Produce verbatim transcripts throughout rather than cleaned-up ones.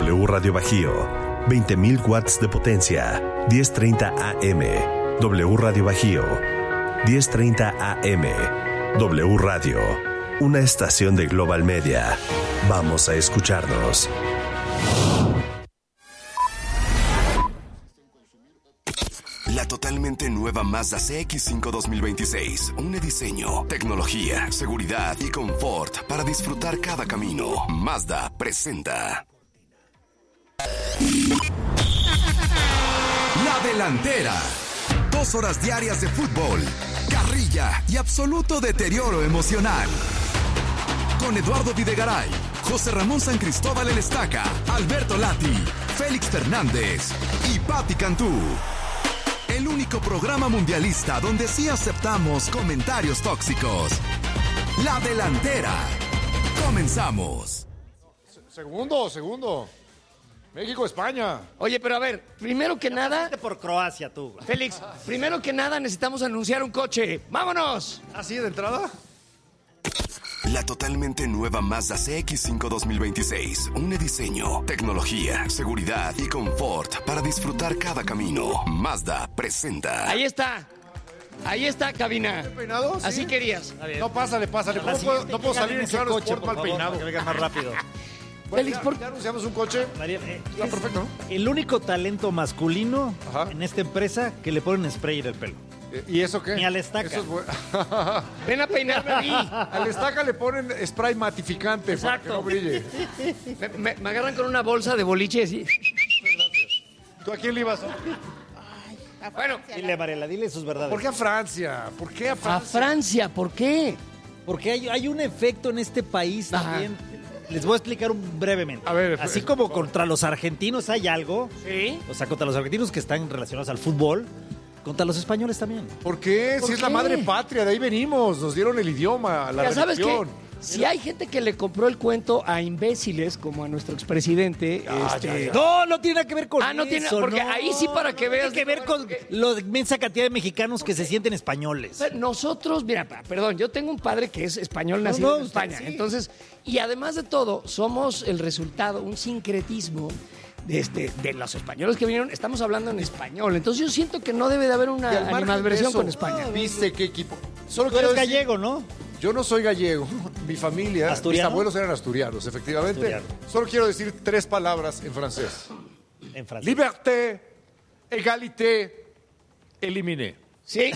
W Radio Bajío, veinte mil watts de potencia, diez treinta A M. W Radio Bajío, diez treinta A M. W Radio, una estación de Global Media. Vamos a escucharnos. La totalmente nueva Mazda C X cinco dos mil veintiséis. Une diseño, tecnología, seguridad y confort para disfrutar cada camino. Mazda presenta La Delantera. Dos horas diarias de fútbol, carrilla y absoluto deterioro emocional. Con Eduardo Videgaray, José Ramón San Cristóbal El Estaca, Alberto Lati, Félix Fernández y Pati Cantú. El único programa mundialista donde sí aceptamos comentarios tóxicos. La Delantera. Comenzamos. Segundo, segundo. México, España. Oye, pero a ver, primero que nada... por Croacia, tú. Félix, primero que nada necesitamos anunciar un coche. ¡Vámonos! ¿Así de entrada? La totalmente nueva Mazda C X cinco dos mil veintiséis. Une diseño, tecnología, seguridad y confort para disfrutar cada camino. Mazda presenta. Ahí está. Ahí está, cabina. ¿Peinado? ¿Sí? Así querías. No, pásale, pásale. ¿Cómo puedo, no puedo salir en Claro coche, Sport mal por favor, peinado? que venga más rápido. Bueno, Félix, ya, ¿por ya anunciamos un coche. María, eh, Está es perfecto, ¿no? el único talento masculino Ajá. en esta empresa que le ponen spray en el pelo. Eh, ¿Y eso qué? Ni al Estaca. Eso es bueno. Ven a peinarme a mí. Al Estaca le ponen spray matificante para que Exacto. no brille. Me, me- me agarran con una bolsa de boliche así. ¿Tú a quién le ibas? Bueno, Dile, Mariela, dile sus verdades. ¿Por qué a Francia? ¿Por qué a a Francia? Francia, ¿por qué? Porque hay, hay un efecto en este país Ajá. también. Les voy a explicar un- brevemente. A ver, Así por como favor. contra los argentinos hay algo, ¿Sí? o sea, contra los argentinos que están relacionados al fútbol, contra los españoles también. ¿Por qué? ¿Por Si es la qué? madre patria, de ahí venimos. Nos dieron el idioma, la Ya sabes que religión. si hay gente que le compró el cuento a imbéciles como a nuestro expresidente, Ah, este, ya, ya. No, no tiene nada que ver con Ah, no tiene- eso, porque no. ahí sí para que veas- Tiene que ver con la inmensa cantidad de mexicanos que se sienten españoles. nosotros, mira, pa- perdón, yo tengo un padre que es español nacido no, en usted España, sí. entonces, y además de todo, somos el resultado, un sincretismo de, este, de los españoles que vinieron, estamos hablando en español, entonces yo siento que no debe de haber una Y al margen de animadversión eso, con España. ¿Viste qué equipo? Solo Tú quiero eres decir- gallego, ¿no? Yo no soy gallego, mi familia, ¿Asturiano? mis abuelos eran asturianos, efectivamente. Asturiano. Solo quiero decir tres palabras en francés. En Francia. Liberté, égalité, éliminé. Sí.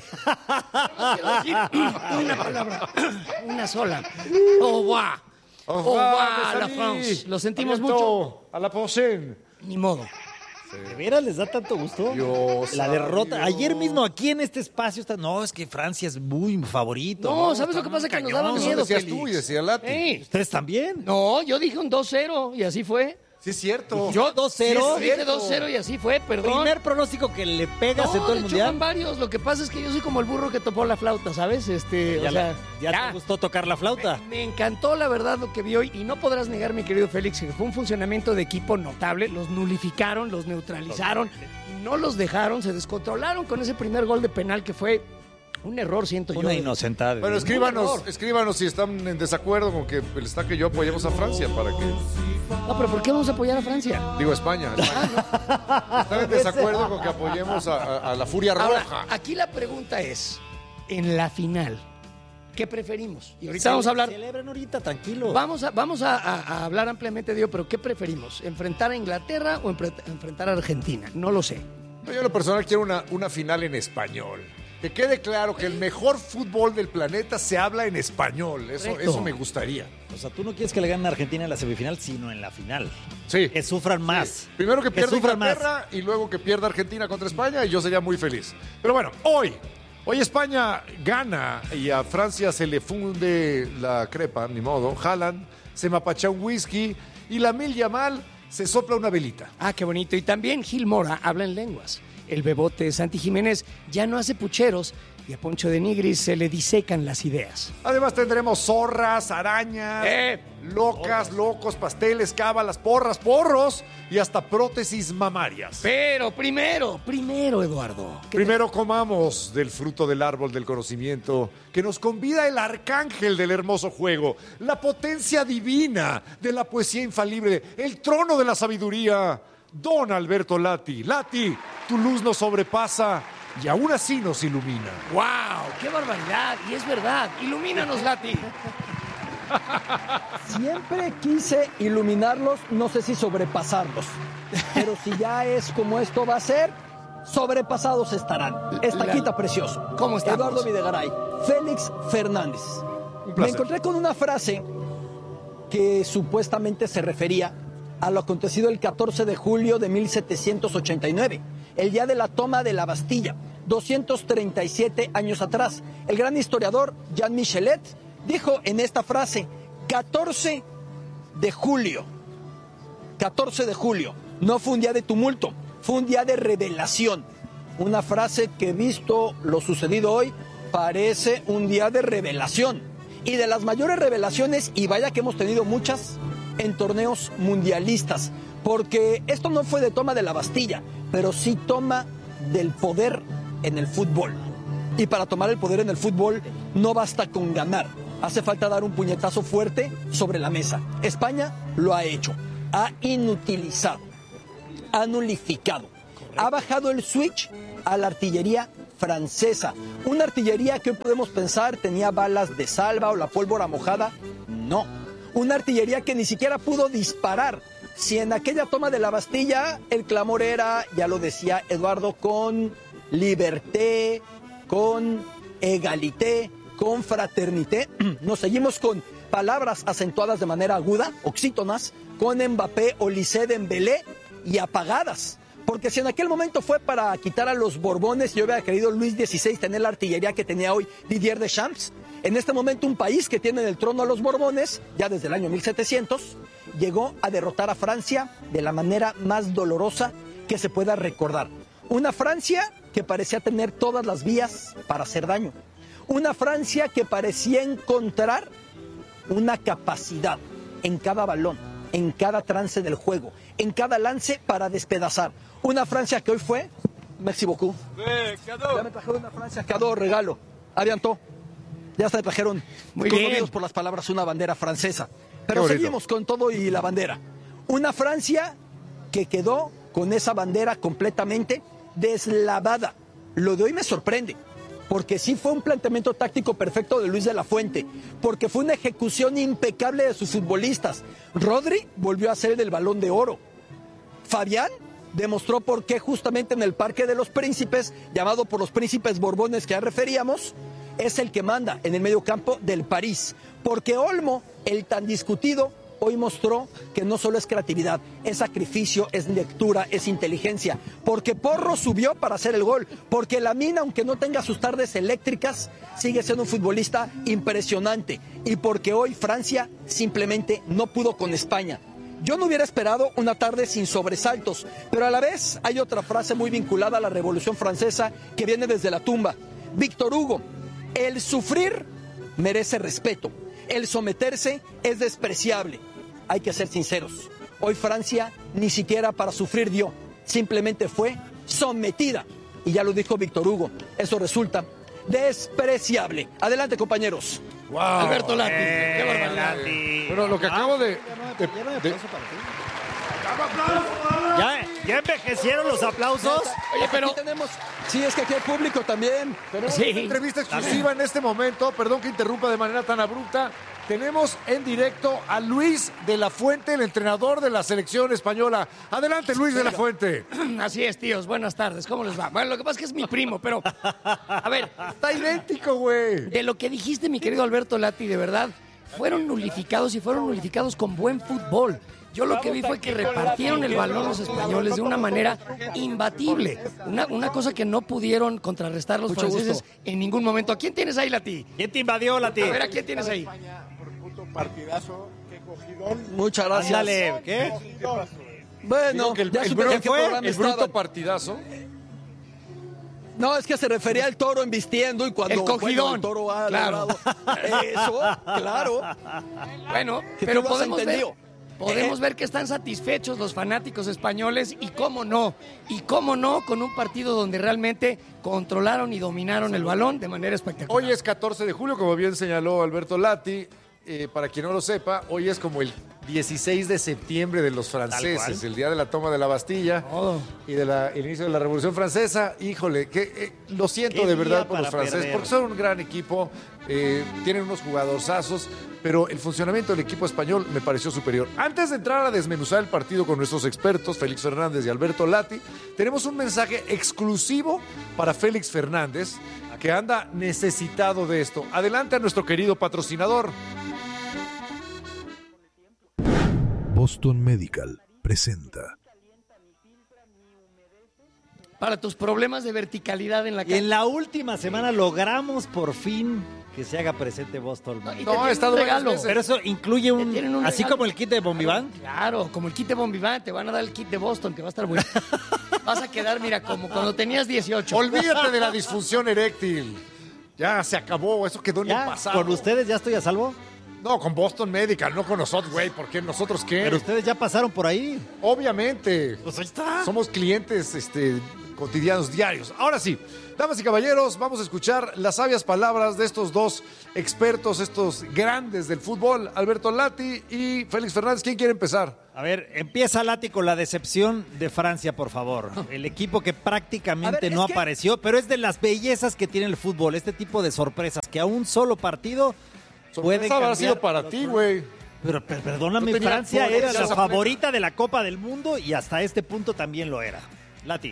No quiero decir una palabra, una sola. Au revoir. Au revoir, la France. Lo sentimos mucho. A la prochaine. Ni modo. ¿De veras les da tanto gusto? Dios la derrota. sabio. Ayer mismo aquí en este espacio está. No, es que Francia es muy favorito. No, ¿sabes lo que pasa? Que nos daba Eso miedo, decías Félix. tú y decía Lati. Ey. ¿Ustedes también? No, yo dije un dos cero y así fue. Sí, es cierto. Yo dos cero. Sí, dije dos cero y así fue, perdón. Primer pronóstico que le pegas no, en todo el de hecho, van mundial. varios. Lo que pasa es que yo soy como el burro que topó la flauta, ¿sabes? Este, Ya, o sea, la- ya te gustó tocar la flauta. Me, me encantó la verdad lo que vi hoy y no podrás negar, mi querido Félix, que fue un funcionamiento de equipo notable. Los nulificaron, los neutralizaron, no los dejaron, se descontrolaron con ese primer gol de penal que fue un error, siento yo. Una inocentada. Bueno, Un escríbanos, error. escríbanos si están en desacuerdo con que el Estaca y yo apoyemos a Francia para que... No, pero ¿por qué vamos a apoyar a Francia? Digo, España. España. Están en desacuerdo con que apoyemos a, a- a la Furia Ahora, Roja. aquí la pregunta es, en la final, ¿qué preferimos? Y ahorita vamos a hablar... Celebren ahorita, tranquilo. Vamos a, vamos a, a- a hablar ampliamente, Diego, pero ¿qué preferimos? ¿Enfrentar a Inglaterra o enfre- enfrentar a Argentina? No lo sé. Yo en lo personal quiero una, una final en español. Que quede claro que el mejor fútbol del planeta se habla en español. Eso, Correcto. eso me gustaría. O sea, tú no quieres que le ganen a Argentina en la semifinal, sino en la final. Sí. Que sufran más. Primero que pierda sufran más. Inglaterra y luego que pierda Argentina contra España y yo sería muy feliz. Pero bueno, hoy, hoy España gana y a Francia se le funde la crepa, ni modo. Haaland se mapacha un whisky y la Mil Yamal se sopla una velita. Ah, qué bonito. Y también Gil Mora habla en lenguas. El bebote Santi Jiménez ya no hace pucheros y a Poncho de Nigris se le disecan las ideas. Además tendremos zorras, arañas, ¡Eh! Locas, locos, pasteles, cábalas, porras, porros y hasta prótesis mamarias. Pero primero, primero, Eduardo. Primero comamos del fruto del árbol del conocimiento que nos convida el arcángel del hermoso juego, la potencia divina de la poesía infalible, el trono de la sabiduría, Don Alberto Lati. Lati, tu luz nos sobrepasa y aún así nos ilumina. ¡Wow! ¡Qué barbaridad! Y es verdad. Ilumínanos, Lati. Siempre quise iluminarlos, no sé si sobrepasarlos. Pero si ya es como esto va a ser, sobrepasados estarán. Estaquita precioso. ¿Cómo estamos? Eduardo Videgaray, Félix Fernández. Me encontré con una frase que supuestamente se refería a lo acontecido el catorce de julio de mil setecientos ochenta y nueve, el día de la toma de la Bastilla, doscientos treinta y siete años atrás. El gran historiador Jean Michelet dijo en esta frase, catorce de julio, catorce de julio, no fue un día de tumulto, fue un día de revelación. Una frase que, visto lo sucedido hoy, parece un día de revelación. Y de las mayores revelaciones, y vaya que hemos tenido muchas, en torneos mundialistas. Porque esto no fue de toma de la Bastilla, pero sí toma del poder en el fútbol. Y para tomar el poder en el fútbol no basta con ganar. Hace falta dar un puñetazo fuerte sobre la mesa. España lo ha hecho. Ha inutilizado. Ha nulificado. Correcto. Ha bajado el switch a la artillería francesa. Una artillería que hoy podemos pensar tenía balas de salva o la pólvora mojada. No. Una artillería que ni siquiera pudo disparar. Si en aquella toma de la Bastilla el clamor era, ya lo decía Eduardo, con liberté, con egalité, con fraternité, nos seguimos con palabras acentuadas de manera aguda, oxítonas, con Mbappé, Olise, Dembélé y apagadas. Porque si en aquel momento fue para quitar a los Borbones y yo hubiera querido Luis dieciséis tener la artillería que tenía hoy Didier Deschamps, en este momento un país que tiene en el trono a los Borbones, ya desde el año mil setecientos, llegó a derrotar a Francia de la manera más dolorosa que se pueda recordar. Una Francia que parecía tener todas las vías para hacer daño. Una Francia que parecía encontrar una capacidad en cada balón, en cada trance del juego, en cada lance para despedazar. Una Francia que hoy fue, merci beaucoup. Ya me trajeron una Francia, cadeau, regalo. Aviantó. Ya se trajeron, muy conmovidos bien, por las palabras, una bandera francesa. Pero seguimos con todo y la bandera. Una Francia que quedó con esa bandera completamente deslavada. Lo de hoy me sorprende, porque sí fue un planteamiento táctico perfecto de Luis de la Fuente, porque fue una ejecución impecable de sus futbolistas. Rodri volvió a ser el Balón de Oro. Fabián demostró por qué justamente en el Parque de los Príncipes, llamado por los príncipes borbones que ya referíamos, es el que manda en el medio campo del París. Porque Olmo, el tan discutido, hoy mostró que no solo es creatividad, es sacrificio, es lectura, es inteligencia. Porque Porro subió para hacer el gol. Porque Lamine, aunque no tenga sus tardes eléctricas, sigue siendo un futbolista impresionante. Y porque hoy Francia simplemente no pudo con España. Yo no hubiera esperado una tarde sin sobresaltos, pero a la vez hay otra frase muy vinculada a la Revolución Francesa que viene desde la tumba. Víctor Hugo, el sufrir merece respeto, el someterse es despreciable. Hay que ser sinceros, hoy Francia ni siquiera para sufrir dio, simplemente fue sometida. Y ya lo dijo Víctor Hugo, eso resulta despreciable. Adelante, compañeros. Wow. Alberto Lati, Eh, qué barbaridad. Lati. Pero lo que acabo de... de- de- ¿Ya, ¿Ya envejecieron los aplausos? Oye, pero Aquí tenemos, sí, es que aquí hay público también. Tenemos Sí. una entrevista exclusiva en este momento. Perdón que interrumpa de manera tan abrupta. Tenemos en directo a Luis de la Fuente, el entrenador de la selección española. Adelante, Luis de la Fuente. así es, tíos. Buenas tardes. ¿Cómo les va? Bueno, lo que pasa es que es mi primo, pero a ver, Está idéntico, güey. de lo que dijiste, mi querido Alberto Lati, de verdad, fueron nulificados y fueron nulificados con buen fútbol. Yo lo que vi fue que repartieron el balón los españoles de una manera imbatible. Una, una cosa que no pudieron contrarrestar los Mucho franceses gusto. en ningún momento. ¿A quién tienes ahí, Lati? ¿Quién te invadió, Lati? A ver, ¿a quién tienes ahí? Partidazo, qué cogidón. Muchas gracias. Ándale, ¿qué? Bueno, Digo que el, ya el supieron bruto, en qué programa el bruto estaban. partidazo. No, es que se refería al toro embistiendo y cuando El cogidón. bueno, el toro ha Claro. logrado eso, claro. Bueno, Que pero tú lo has podemos ver, entendido. podemos Eh. ver que están satisfechos los fanáticos españoles y cómo no, y cómo no con un partido donde realmente controlaron y dominaron el balón de manera espectacular. Hoy es catorce de julio, como bien señaló Alberto Lati. Eh, para quien no lo sepa, hoy es como el dieciséis de septiembre de los franceses, el día de la toma de la Bastilla Oh. y del inicio de la Revolución Francesa. Híjole, que eh, lo siento Qué de día verdad por los para franceses, perder. porque son un gran equipo, eh, tienen unos jugadorzazos, pero el funcionamiento del equipo español me pareció superior. Antes de entrar a desmenuzar el partido con nuestros expertos, Félix Fernández y Alberto Lati, tenemos un mensaje exclusivo para Félix Fernández, que anda necesitado de esto. Adelante a nuestro querido patrocinador. Boston Medical presenta. Para tus problemas de verticalidad en la Y cancha. en la última semana logramos por fin que se haga presente Boston. Y te No, ha tienen estado un varias regalo. veces. Pero eso incluye un... Te tienen un así regalo. como el kit de Bombiván. Claro, como el kit de Bombiván, te van a dar el kit de Boston, que va a estar bueno. Vas a quedar, mira, como cuando tenías dieciocho. Olvídate de la disfunción eréctil. Ya se acabó, eso quedó en el Ya, pasado. con ustedes ya estoy a salvo. No, con Boston Medical, no con nosotros, güey. ¿Por qué nosotros qué? Pero ustedes ya pasaron por ahí. Obviamente. Pues ahí está. Somos clientes este, cotidianos, diarios. Ahora sí, damas y caballeros, vamos a escuchar las sabias palabras de estos dos expertos, estos grandes del fútbol, Alberto Lati y Félix Fernández. ¿Quién quiere empezar? A ver, empieza Lati con la decepción de Francia, por favor. El equipo que prácticamente A ver, no es que- apareció, pero es de las bellezas que tiene el fútbol, este tipo de sorpresas, que a un solo partido puede Sorpresa habrá cambiar. sido para ti, güey. Pero, pero perdóname, No tenía Francia por qué era esa la sorpresa. favorita de la Copa del Mundo y hasta este punto también lo era. Lati.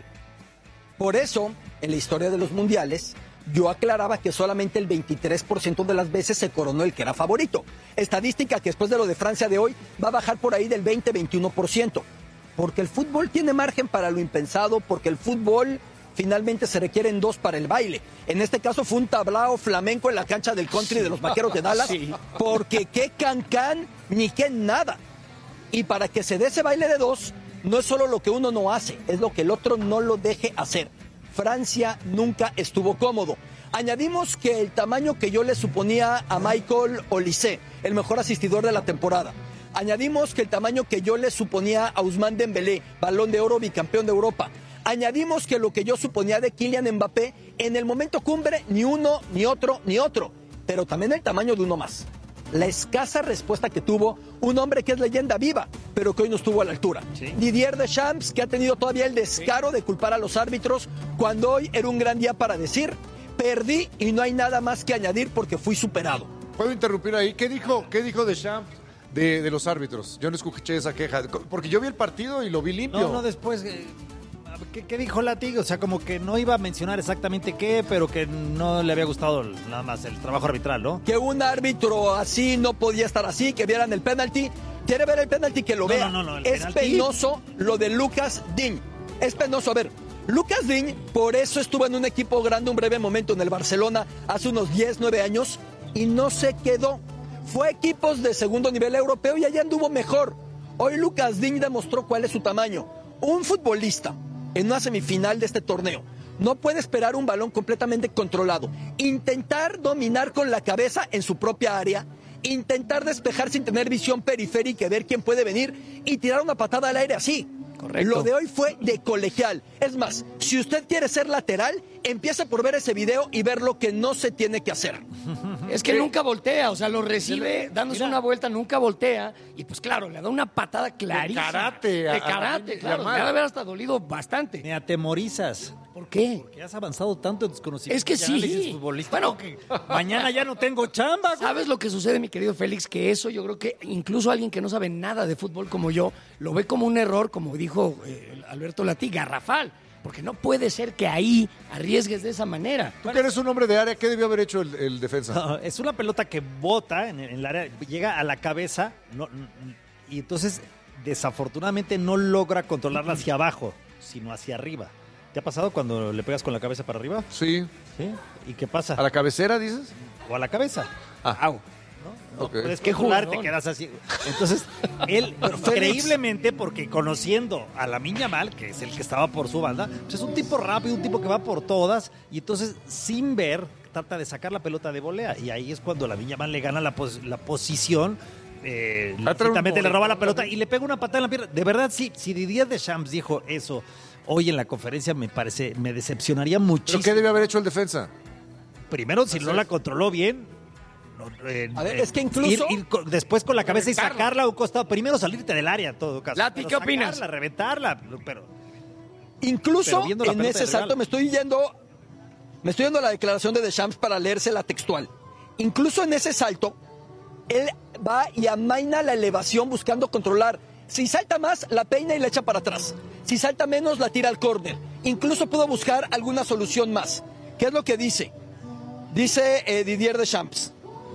Por eso, en la historia de los mundiales, yo aclaraba que solamente el veintitrés por ciento de las veces se coronó el que era favorito. Estadística que después de lo de Francia de hoy va a bajar por ahí del veinte a veintiuno por ciento. Porque el fútbol tiene margen para lo impensado, porque el fútbol finalmente se requieren dos para el baile. En este caso fue un tablao flamenco en la cancha del country de los Vaqueros de Dallas, Sí. porque qué cancán ni qué nada. Y para que se dé ese baile de dos, no es solo lo que uno no hace, es lo que el otro no lo deje hacer. Francia nunca estuvo cómodo. Añadimos que el tamaño que yo le suponía a Michael Olise, el mejor asistidor de la temporada. Añadimos que el tamaño que yo le suponía a Ousmane Dembélé, Balón de Oro, bicampeón de Europa. Añadimos que lo que yo suponía de Kylian Mbappé, en el momento cumbre, ni uno, ni otro, ni otro. Pero también el tamaño de uno más. La escasa respuesta que tuvo un hombre que es leyenda viva, pero que hoy no estuvo a la altura. Sí. Didier Deschamps, que ha tenido todavía el descaro de culpar a los árbitros, cuando hoy era un gran día para decir, perdí y no hay nada más que añadir porque fui superado. ¿Puedo interrumpir ahí? ¿Qué dijo, qué dijo Deschamps de, de los árbitros? Yo no escuché esa queja. Porque yo vi el partido y lo vi limpio. No, no, después, eh, ¿qué, qué dijo Lati? O sea, como que no iba a mencionar exactamente qué, pero que no le había gustado nada más el trabajo arbitral, ¿no? Que un árbitro así no podía estar así, que vieran el penalti. ¿Quiere ver el penalti? Que lo No, vea. no, no, no, el es penalti. penoso lo de Lucas Digne. Es penoso. A ver, Lucas Digne, por eso estuvo en un equipo grande un breve momento en el Barcelona hace unos diez, nueve años y no se quedó. Fue a equipos de segundo nivel europeo y allá anduvo mejor. Hoy Lucas Digne demostró cuál es su tamaño. Un futbolista en una semifinal de este torneo no puede esperar un balón completamente controlado. Intentar dominar con la cabeza en su propia área, intentar despejar sin tener visión periférica y ver quién puede venir y tirar una patada al aire así. Correcto. Lo de hoy fue de colegial. Es más, si usted quiere ser lateral, empiece por ver ese video y ver lo que no se tiene que hacer. Es que nunca voltea, o sea, lo recibe dándose Mira. una vuelta, nunca voltea. Y pues claro, le da una patada clarísima. karate a- De a- karate, a- claro. Le Yamal. ha de haber hasta dolido bastante. Me atemorizas. ¿Por qué? Que has avanzado tanto en tus conocimientos. Es que y sí. análisis futbolísticos Bueno. que mañana ya no tengo chamba. güey. ¿Sabes lo que sucede, mi querido Félix? Que eso yo creo que incluso alguien que no sabe nada de fútbol como yo, lo ve como un error, como dijo eh, Alberto Lati, garrafal. Porque no puede ser que ahí arriesgues de esa manera. Tú que eres un hombre de área, ¿qué debió haber hecho el, el defensa? No, es una pelota que bota en, en el área, llega a la cabeza no, no, y entonces desafortunadamente no logra controlarla hacia abajo, sino hacia arriba. ¿Te ha pasado cuando le pegas con la cabeza para arriba? Sí. ¿Sí? ¿Y qué pasa? ¿A la cabecera, dices? O a la cabeza. Ah. Au. no Ok. puedes Qué controlar, te jugadón. quedas así. Entonces, él, increíblemente, porque conociendo a la Lamine Yamal, que es el que estaba por su banda, pues es un tipo rápido, un tipo que va por todas, y entonces, sin ver, trata de sacar la pelota de volea, y ahí es cuando la Lamine Yamal le gana la, pos- la posición. Eh, Va a traer un directamente le gol, roba la ¿no? pelota y le pega una patada en la pierna. De verdad, sí, si Didier Deschamps dijo eso hoy en la conferencia, me parece, me decepcionaría ¿Pero muchísimo. qué debe haber hecho el defensa? Primero, si no la controló bien. no, eh, A ver, eh, es que incluso- ir- ir con- después con la cabeza y Reventarla. sacarla a un costado. Primero salirte del área, en todo caso. Lati, Pero ¿qué opinas? sacarla, reventarla. Pero Incluso Pero viendo la en pelota ese del rival. salto me estoy yendo, me estoy yendo a la declaración de Deschamps para leerse la textual. Incluso en ese salto, él va y amaina la elevación buscando controlar. Si salta más, la peina y la echa para atrás. Si salta menos, la tira al córner. Incluso pudo buscar alguna solución más. ¿Qué es lo que dice? Dice eh, Didier Deschamps.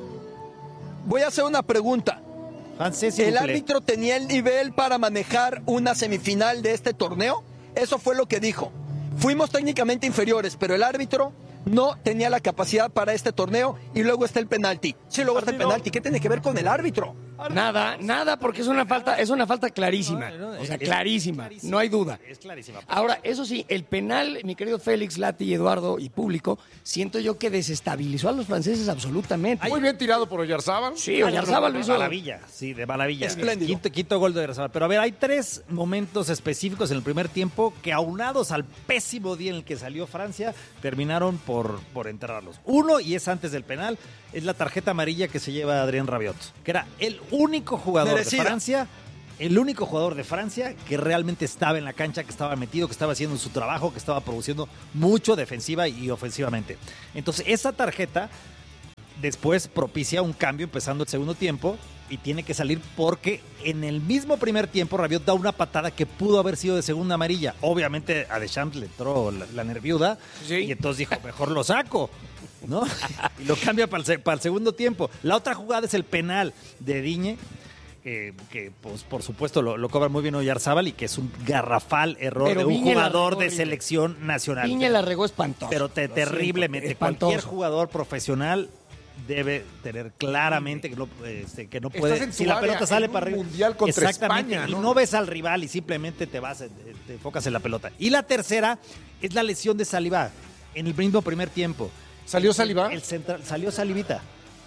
Voy a hacer una pregunta. francés y ¿El Buclé. árbitro tenía el nivel para manejar una semifinal de este torneo? Eso fue lo que dijo. Fuimos técnicamente inferiores, pero el árbitro no tenía la capacidad para este torneo y luego está el penalti. Sí, luego está el penalti. ¿Qué tiene que ver con el árbitro? Nada, nada, porque es una falta, es una falta clarísima. No, no, O sea, es- clarísima, es no hay duda. Es clarísima. Ahora, eso sí, el penal, mi querido Félix, Lati, Eduardo y público, siento yo que desestabilizó a los franceses absolutamente. Muy bien tirado por Oyarzábal. Sí, Oyarzábal lo hizo. Maravilla, sí, de maravilla. Espléndido. Quinto, quinto gol de Oyarzábal. Pero a ver, hay tres momentos específicos en el primer tiempo que, aunados al pésimo día en el que salió Francia, terminaron por, por enterrarlos. Uno, y es antes del penal, es la tarjeta amarilla que se lleva Adrien Rabiot, que era el único jugador Merecida. de Francia, el único jugador de Francia que realmente estaba en la cancha, que estaba metido, que estaba haciendo su trabajo, que estaba produciendo mucho defensiva y ofensivamente. Entonces, esa tarjeta después propicia un cambio empezando el segundo tiempo y tiene que salir porque en el mismo primer tiempo Rabiot da una patada que pudo haber sido de segunda amarilla. Obviamente a Deschamps le entró la, la nerviuda Sí. y entonces dijo, mejor lo saco, ¿no? Y lo cambia para el, se- para el segundo tiempo. La otra jugada es el penal de Digne, eh, que pues, por supuesto lo, lo cobra muy bien Oyarzábal y que es un garrafal error Pero de un Viña la jugador regó de horrible. selección nacional. Piña la regó espantoso. Pero te, Lo terriblemente. siento, Cualquier espantoso. jugador profesional debe tener claramente que no, este, que no Estás puede. en Si tu la área, pelota sale en un para arriba. mundial contra Exactamente. España, Y ¿no? no ves al rival y simplemente te vas, eh, te enfocas en la pelota. Y la tercera es la lesión de Saliba en el mismo primer tiempo. ¿Salió Saliba? El central, salió Salivita.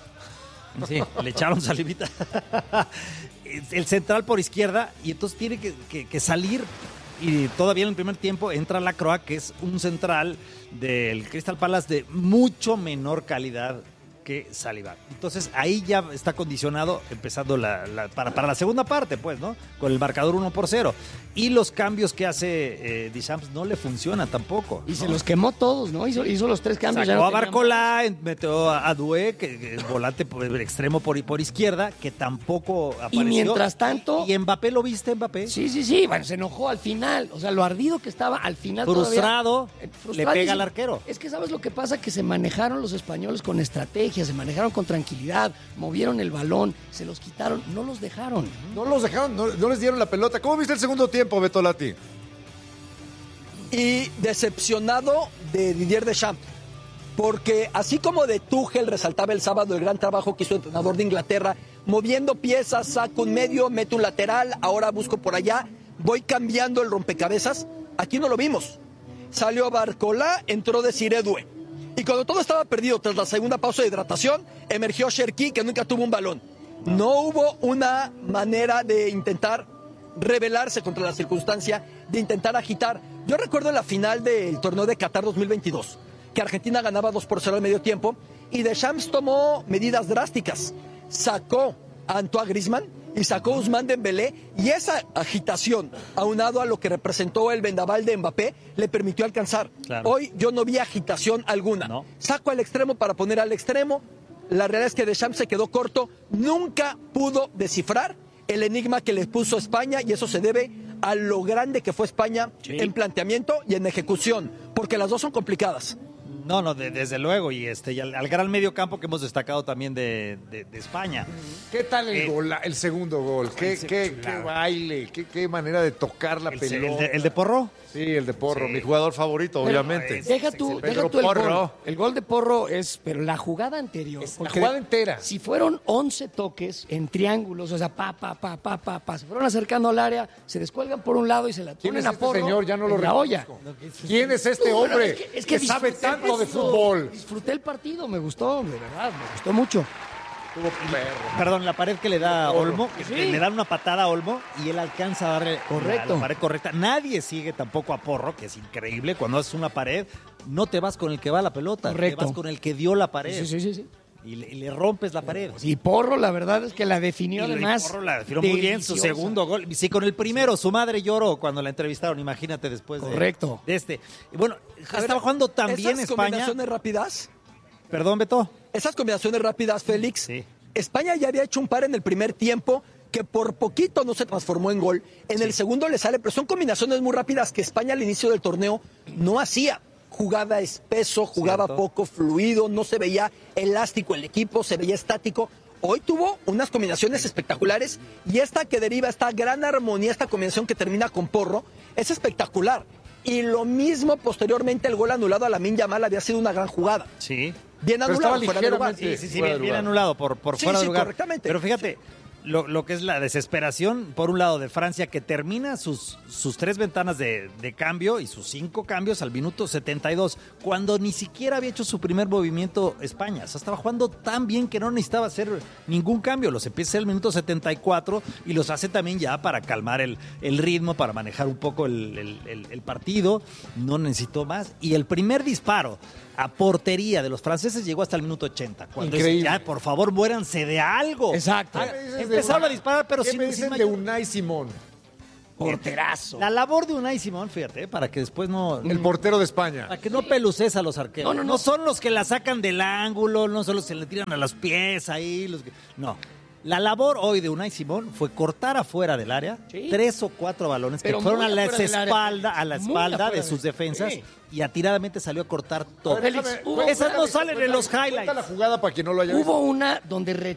Sí, le echaron Salivita. El central por izquierda y entonces tiene que, que- que salir y todavía en el primer tiempo entra Lacroix, que es un central del Crystal Palace de mucho menor calidad que Saliba. Entonces ahí ya está condicionado empezando la, la- para, para la segunda parte, pues, ¿no? Con el marcador uno por cero. Y los cambios que hace eh, Deschamps no le funcionan tampoco. Y ¿no? se los quemó todos, ¿no? Hizo, hizo los tres cambios. ya Sacó no a tenía Barcola, en- metió a Doué, que, que es volante por el extremo por, por izquierda, que tampoco apareció. mientras tanto- ¿Y Mbappé lo viste, Mbappé? Sí, sí, sí. Bueno, se enojó al final. O sea, lo ardido que estaba al final. Frustrado, todavía, eh, le frustradísimo. pega al arquero. Es que ¿sabes lo que pasa? Que se manejaron los españoles con estrategia, se manejaron con tranquilidad, movieron el balón, se los quitaron, no los dejaron. No los dejaron, no, no les dieron la pelota. ¿Cómo viste el segundo tiempo, Beto Lati? Y decepcionado de Didier Deschamps. Porque así como de Tuchel resaltaba el sábado el gran trabajo que hizo el entrenador de Inglaterra, moviendo piezas, saco un medio, meto un lateral, ahora busco por allá, voy cambiando el rompecabezas, aquí no lo vimos. Salió Barcola, entró Desiré Doué. Y cuando todo estaba perdido tras la segunda pausa de hidratación, emergió Cherki, que nunca tuvo un balón. No hubo una manera de intentar rebelarse contra la circunstancia, de intentar agitar. Yo recuerdo en la final del torneo de Qatar dos mil veintidós, que Argentina ganaba dos por cero al medio tiempo, y Deschamps tomó medidas drásticas. Sacó a Antoine Griezmann y sacó a Ousmane Dembélé, y esa agitación, aunado a lo que representó el vendaval de Mbappé, le permitió alcanzar. Claro. Hoy yo no vi agitación alguna. No. Saco al extremo para poner al extremo. La realidad es que Deschamps se quedó corto, nunca pudo descifrar el enigma que le puso España, y eso se debe a lo grande que fue España Sí. en planteamiento y en ejecución, porque las dos son complicadas. No, no, de- desde luego. Y este y al, al gran medio campo que hemos destacado también de, de- de España. ¿Qué tal el Eh, gol, el segundo gol? ¿Qué, el- qué, qué baile? ¿Qué, qué manera de tocar la El, pelota? el de, el de Porro. Sí, el de Porro, Sí. mi jugador favorito, Pero, obviamente. Deja tú, Pedro deja tú el Porro. gol. El gol de Porro es, pero la jugada anterior. Es la porque jugada entera. Si fueron once toques en triángulos, o sea, pa, pa, pa, pa, pa, pa, se fueron acercando al área, se descuelgan por un lado y se la ¿Quién ponen es a este Porro señor? Ya no lo en la olla. reconozco. ¿Quién es este Bueno, hombre es que, es que, que sabe disfruté tanto de esto. fútbol? Disfruté el partido, me gustó, de verdad, me gustó mucho. Tuvo perro. Perdón, la pared que le da a Olmo, que Sí. le dan una patada a Olmo y él alcanza a darle Correcto. la, la pared correcta. Nadie sigue tampoco a Porro, que es increíble. Cuando haces una pared, no te vas con el que va a la pelota, Correcto. te vas con el que dio la pared. Sí, sí, sí, sí. Y, le, y le rompes la pared. Y Porro, la verdad es que la Y definió le- además. Porro la definió muy bien, su deliciosa. segundo gol. Sí, con el primero, su madre lloró cuando la entrevistaron, imagínate después de, Correcto. de este. Y bueno, A ver, estaba jugando tan bien esas España. combinaciones rápidas, Perdón, Beto. esas combinaciones rápidas, Félix, Sí. España ya había hecho un par en el primer tiempo que por poquito no se transformó en gol. En el segundo le sale, pero son combinaciones muy rápidas que España al inicio del torneo no hacía. Jugaba espeso, jugaba Cierto. poco fluido, no se veía elástico el equipo, se veía estático. Hoy tuvo unas combinaciones espectaculares y esta que deriva, esta gran armonía, esta combinación que termina con Porro, es espectacular. Y lo mismo posteriormente el gol anulado a Lamine Yamal había sido una gran jugada. Sí. Bien Pero anulado, estaba fuera de lugar. ligeramente- Sí, sí, sí, fuera de bien, bien lugar. anulado por, por Sí, fuera de sí, lugar. correctamente. Pero fíjate, lo, lo que es la desesperación, por un lado, de Francia, que termina sus, sus tres ventanas de, de cambio y sus cinco cambios al minuto setenta y dos, cuando ni siquiera había hecho su primer movimiento España. O sea, estaba jugando tan bien que no necesitaba hacer ningún cambio. Los empieza a hacer al minuto setenta y cuatro y los hace también ya para calmar el, el ritmo, para manejar un poco el, el- el- el partido. No necesitó más. Y el primer disparo a portería de los franceses llegó hasta el minuto ochenta. Cuando Increíble. dicen, ya, por favor, muéranse de algo. Exacto. Ah, ¿Qué me dices de- Empezaron a disparar, pero ¿Qué sin, me sin dicen mayor- de Unai Simón? Porterazo. La labor de Unai Simón, fíjate, eh, para que después no... El portero de España. Para que no peluces a los arqueros. No, No, no, no. son los que la sacan del ángulo, no son los que le tiran a los pies ahí. Los que... No. La labor hoy de Unai Simón fue cortar afuera del área Sí. tres o cuatro balones Pero que fueron muy a la afuera del área. espalda, a la Muy espalda afuera de sus del- defensas sí. y atiradamente salió a cortar todo. A ver, Félix, déjame- hubo- cuéntame, Esas no salen en los cuéntame, highlights. cuenta la jugada para quien no lo haya visto. Hubo una donde